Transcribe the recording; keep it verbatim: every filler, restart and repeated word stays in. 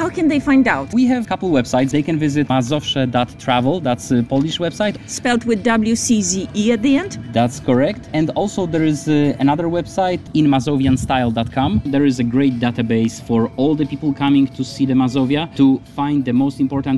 how can they find out? We have a couple websites. They can visit mazowsze dot travel. That's a Polish website. Spelled with W C Z E at the end? That's correct. And also there is uh, another website, in mazowian style dot com. There is a great database for all the people coming to see the Mazovia to find the most important